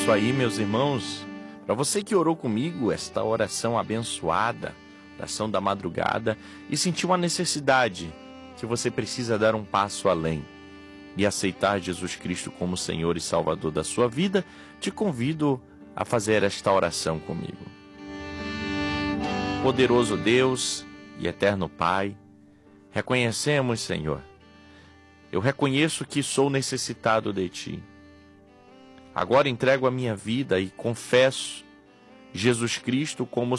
isso aí, meus irmãos. Para você que orou comigo esta oração abençoada, oração da madrugada, e sentiu a necessidade que você precisa dar um passo além e aceitar Jesus Cristo como Senhor e Salvador da sua vida, te convido a fazer esta oração comigo. Poderoso Deus e eterno Pai, reconhecemos, Senhor, eu reconheço que sou necessitado de Ti. Agora entrego a minha vida e confesso Jesus Cristo como